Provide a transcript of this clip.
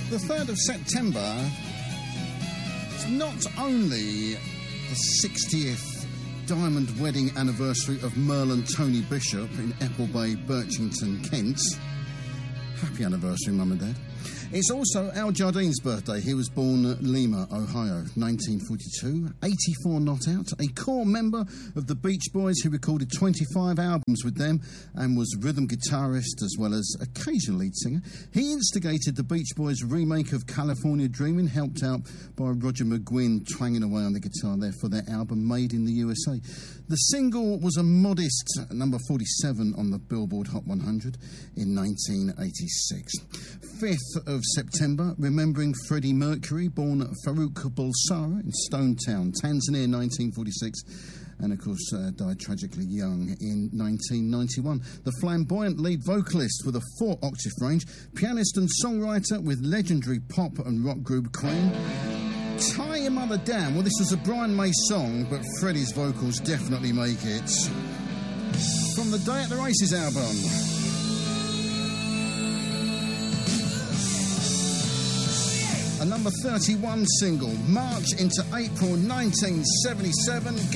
The 3rd of September is not only the 60th diamond wedding anniversary of Merle and Tony Bishop in Applebay, Birchington, Kent. Happy anniversary, Mum and Dad. It's also Al Jardine's birthday. He was born at Lima, Ohio, 1942, 84 not out, a core member of the Beach Boys who recorded 25 albums with them and was rhythm guitarist as well as occasional lead singer. He instigated the Beach Boys' remake of California Dreamin', helped out by Roger McGuinn twanging away on the guitar there for their album Made in the USA. The single was a modest number 47 on the Billboard Hot 100 in 1986. 5th of September, remembering Freddie Mercury, born Farouk Bulsara in Stonetown, Tanzania, 1946, and of course died tragically young in 1991. The flamboyant lead vocalist with a 4-octave range, pianist and songwriter with legendary pop and rock group Queen. Tie Your Mother Down. Well, this was a Brian May song, but Freddie's vocals definitely make it. From the Day at the Races album. A number 31 single, March into April 1977.